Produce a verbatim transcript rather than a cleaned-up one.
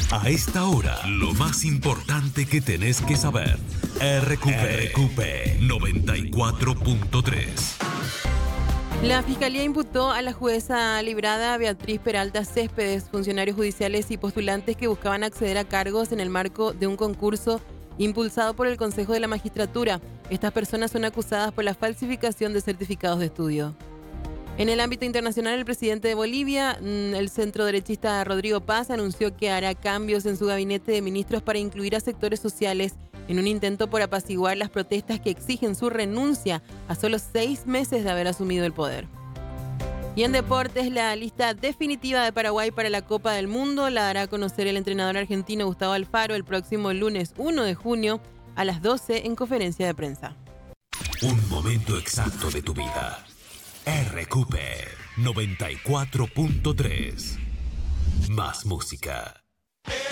A esta hora, lo más importante que tenés que saber. R Q P, R Q P noventa y cuatro punto tres. La Fiscalía imputó a la jueza librada Beatriz Peralta Céspedes, funcionarios judiciales y postulantes que buscaban acceder a cargos en el marco de un concurso impulsado por el Consejo de la Magistratura. Estas personas son acusadas por la falsificación de certificados de estudio. En el ámbito internacional, el presidente de Bolivia, el centroderechista Rodrigo Paz, anunció que hará cambios en su gabinete de ministros para incluir a sectores sociales en un intento por apaciguar las protestas que exigen su renuncia a solo seis meses de haber asumido el poder. Y en deportes, la lista definitiva de Paraguay para la Copa del Mundo la dará a conocer el entrenador argentino Gustavo Alfaro el próximo lunes uno de junio a las doce en conferencia de prensa. Un momento exacto de tu vida. R Q P noventa y cuatro punto tres. Más música.